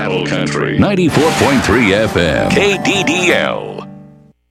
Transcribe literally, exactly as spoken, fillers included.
Cattle Country. ninety-four point three F M. K D D L.